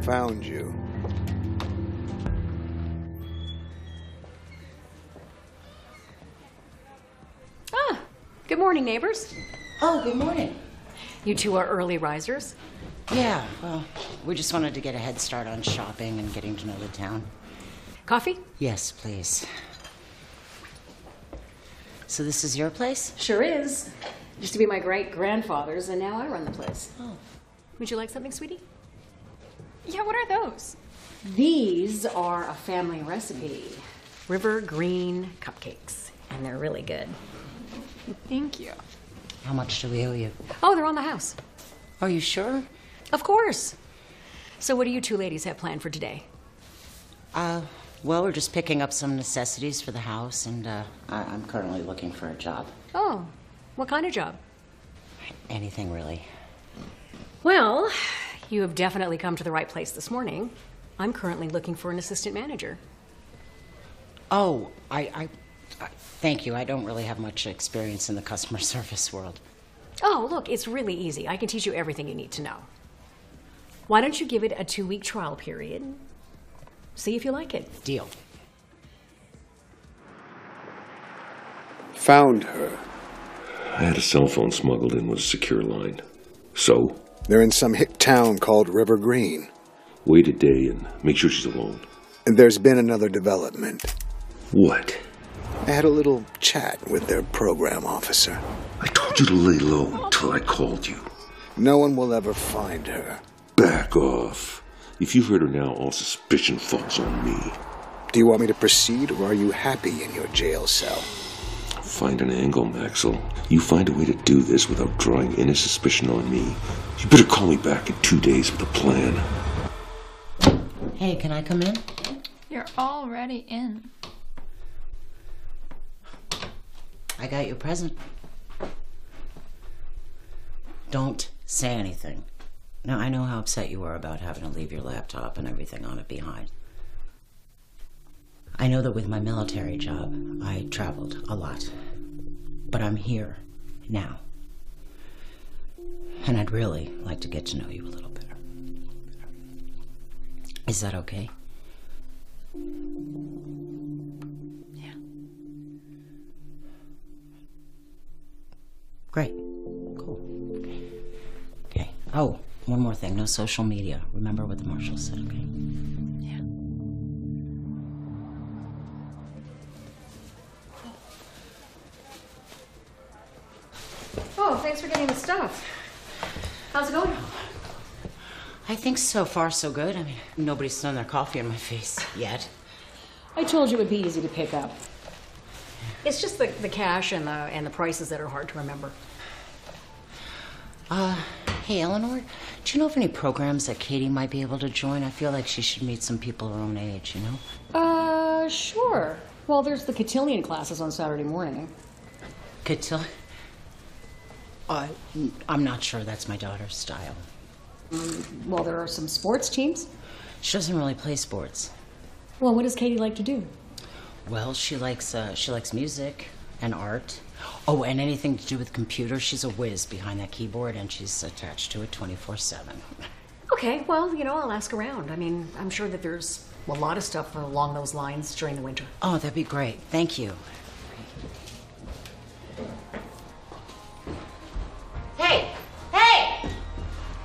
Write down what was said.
found you. Ah, good morning, neighbors. Oh, good morning. You two are early risers? Yeah, well, we just wanted to get a head start on shopping and getting to know the town. Coffee? Yes, please. So this is your place? Sure is. Used to be my great-grandfather's, and now I run the place. Oh. Would you like something, sweetie? Yeah, what are those? These are a family recipe. River Green cupcakes, and they're really good. Thank you. How much do we owe you? Oh, they're on the house. Are you sure? Of course. So what do you two ladies have planned for today? Well, we're just picking up some necessities for the house, and I'm currently looking for a job. Oh, what kind of job? Anything, really. Well, you have definitely come to the right place this morning. I'm currently looking for an assistant manager. Oh, thank you. I don't really have much experience in the customer service world. Oh, look, it's really easy. I can teach you everything you need to know. Why don't you give it a 2-week trial period? See if you like it. Deal. Found her. I had a cell phone smuggled in with a secure line. So? They're in some hick town called River Green. Wait a day and make sure she's alone. And there's been another development. What? I had a little chat with their program officer. I told you to lay low until I called you. No one will ever find her. Back off. If you hurt her now, all suspicion falls on me. Do you want me to proceed, or are you happy in your jail cell? Find an angle, Maxwell. You find a way to do this without drawing any suspicion on me. You better call me back in 2 days with a plan. Hey, can I come in? You're already in. I got you a present. Don't say anything. Now, I know how upset you are about having to leave your laptop and everything on it behind. I know that with my military job, I traveled a lot. But I'm here now. And I'd really like to get to know you a little better. Is that okay? Yeah. Great. Cool. Okay. Oh, one more thing. No social media. Remember what the marshal said, okay? Yeah. Oh, thanks for getting the stuff. How's it going? I think so far so good. I mean, nobody's thrown their coffee in my face yet. I told you it would be easy to pick up. It's just the cash and the prices that are hard to remember. Hey, Eleanor, do you know of any programs that Katie might be able to join? I feel like she should meet some people her own age, you know? Sure. Well, there's the cotillion classes on Saturday morning. Cotillion? I'm not sure that's my daughter's style. Well, there are some sports teams. She doesn't really play sports. Well, what does Katie like to do? Well, she likes music and art. Oh, and anything to do with computers. She's a whiz behind that keyboard, and she's attached to it 24/7. Okay, well, I'll ask around. I mean, I'm sure that there's a lot of stuff along those lines during the winter. Oh, that'd be great. Thank you.